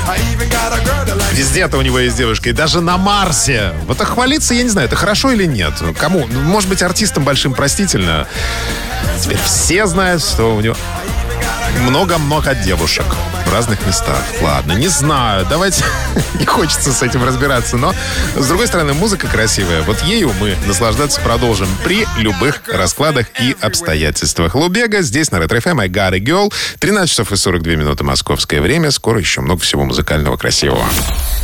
Везде-то у него есть девушка, и даже на Марсе. Вот так хвалиться, я не знаю, это хорошо или нет. Кому? Может быть, артистам большим простительно. Теперь все знают, что у него много-много девушек в разных местах. Ладно, не знаю, давайте... Не хочется с этим разбираться, но, с другой стороны, музыка красивая. Вот ею мы наслаждаться продолжим при любых раскладах и обстоятельствах. Лубега здесь на Ретро-ФМ. I Got a Girl. 13 часов и 42 минуты московское время. Скоро еще много всего музыкального красивого.